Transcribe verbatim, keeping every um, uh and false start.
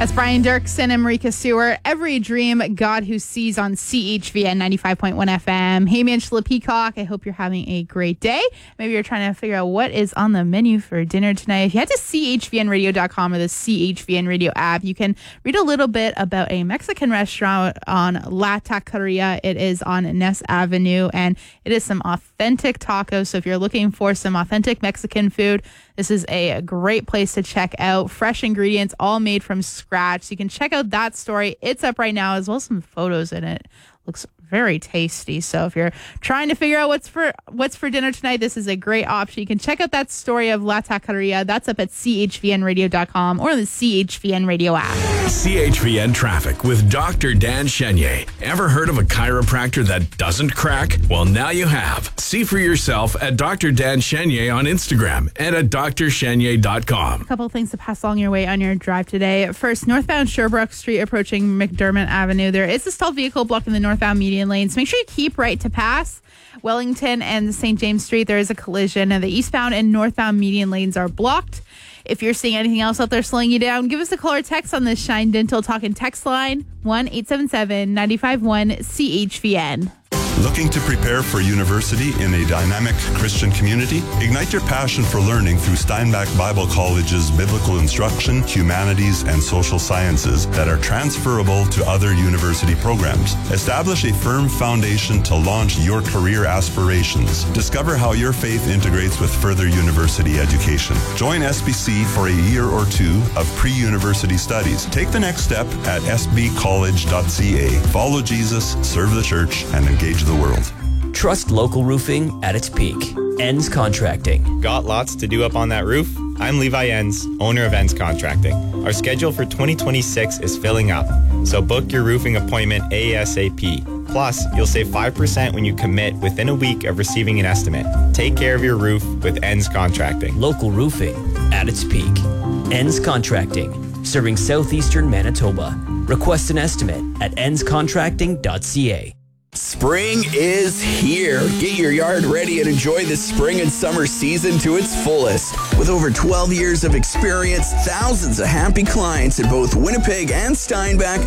That's Brian Dirksen and Marika Stewart. Every Dream, God Who Sees on C H V N ninety-five point one F M. Hey, Angela Peacock. I hope you're having a great day. Maybe you're trying to figure out what is on the menu for dinner tonight. If you head to C H V N radio dot com or the C H V N Radio app, you can read a little bit about a Mexican restaurant on La Taqueria. It is on Ness Avenue, and it is some authentic tacos. So if you're looking for some authentic Mexican food, this is a great place to check out. Fresh ingredients, all made from scratch. So you can check out that story. It's up right now, as well as some photos in it. Looks very tasty. So if you're trying to figure out what's for what's for dinner tonight, this is a great option. You can check out that story of La Taqueria. That's up at C H V N radio dot com or the C H V N Radio app. C H V N Traffic with Doctor Dan Chenier. Ever heard of a chiropractor that doesn't crack? Well, now you have. See for yourself at Doctor Dan Chenier on Instagram and at D R chenier dot com. A couple of things to pass along your way on your drive today. First, northbound Sherbrooke Street approaching McDermott Avenue. There is a stalled vehicle blocking the northbound median lanes. Make sure you keep right to pass. Wellington and Saint James Street, there is a collision, and the eastbound and northbound median lanes are blocked. If you're seeing anything else out there slowing you down, give us a call or text on the Shine Dental Talk and Text line, one eight seven seven, nine five one, C H V N. Looking to prepare for university in a dynamic Christian community? Ignite your passion for learning through Steinbach Bible College's biblical instruction, humanities, and social sciences that are transferable to other university programs. Establish a firm foundation to launch your career aspirations. Discover how your faith integrates with further university education. Join S B C for a year or two of pre-university studies. Take the next step at s b college dot c a. Follow Jesus, serve the church, and engage the world. Trust local roofing at its peak. Ends Contracting. Got lots to do up on that roof? I'm Levi Enns, owner of Enns Contracting. Our schedule for twenty twenty-six is filling up, so book your roofing appointment ASAP. Plus, you'll save five percent when you commit within a week of receiving an estimate. Take care of your roof with Enns Contracting. Local roofing at its peak. Enns Contracting, serving southeastern Manitoba. Request an estimate at ens contracting dot c a. Spring is here. Get your yard ready and enjoy the spring and summer season to its fullest. With over twelve years of experience, thousands of happy clients in both Winnipeg and Steinbach,